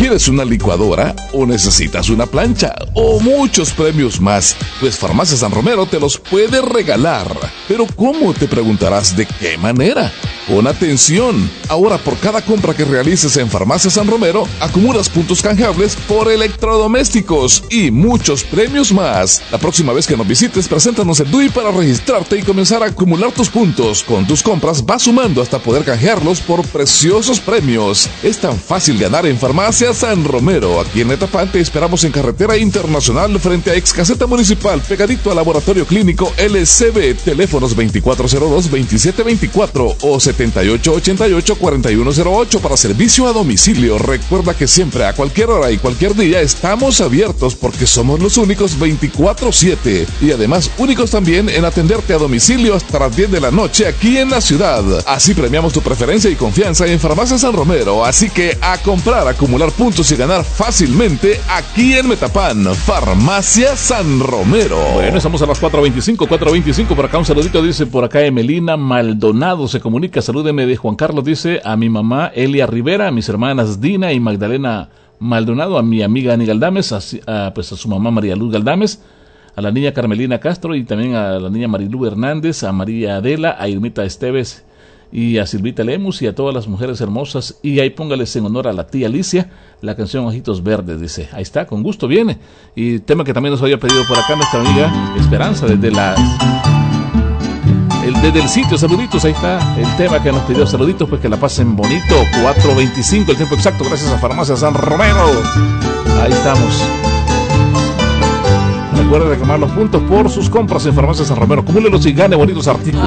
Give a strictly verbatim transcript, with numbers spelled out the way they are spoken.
¿Quieres una licuadora o necesitas una plancha o muchos premios más? Pues Farmacia San Romero te los puede regalar. ¿Pero cómo? Te preguntarás, ¿de qué manera? Pon atención. Ahora por cada compra que realices en Farmacia San Romero, acumulas puntos canjeables por electrodomésticos y muchos premios más. La próxima vez que nos visites, preséntanos el D U I para registrarte y comenzar a acumular tus puntos. Con tus compras vas sumando hasta poder canjearlos por preciosos premios. Es tan fácil ganar en Farmacia San Romero. Aquí en Metapán te esperamos en Carretera Internacional frente a Ex Caseta Municipal, pegadito al Laboratorio Clínico L C B. Teléfonos veinticuatro cero dos, veintisiete veinticuatro o setenta y ocho ochenta y ocho, cuarenta y uno cero ocho para servicio a domicilio. Recuerda que siempre, a cualquier hora y cualquier día, estamos abiertos porque somos los únicos veinticuatro siete y además únicos también en atenderte a domicilio hasta las diez de la noche aquí en la ciudad. Así premiamos tu preferencia y confianza en Farmacia San Romero. Así que a comprar, acumular puntos y ganar fácilmente aquí en Metapán. Farmacia San Romero. Bueno, estamos a las cuatro veinticinco, cuatro veinticinco. Por acá un saludito, dice por acá Emelina Maldonado, se comunica, salúdeme de Juan Carlos, dice a mi mamá Elia Rivera, a mis hermanas Dina y Magdalena Maldonado, a mi amiga Ani Galdames, a, a, pues a su mamá María Luz Galdames, a la niña Carmelina Castro y también a la niña Marilú Hernández, a María Adela, a Irmita Esteves y a Silvita Lemus y a todas las mujeres hermosas. Y ahí póngales en honor a la tía Alicia la canción Ojitos Verdes, dice. Ahí está, con gusto viene. Y tema que también nos había pedido por acá nuestra amiga Esperanza desde las... El, desde el sitio, saluditos, ahí está el tema que nos pidió, saluditos, pues que la pasen bonito. Cuatro veinticinco el tiempo exacto, gracias a Farmacia San Romero. Ahí estamos. Recuerde reclamar los puntos por sus compras en Farmacia San Romero. Acumúlelos y gane bonitos artículos.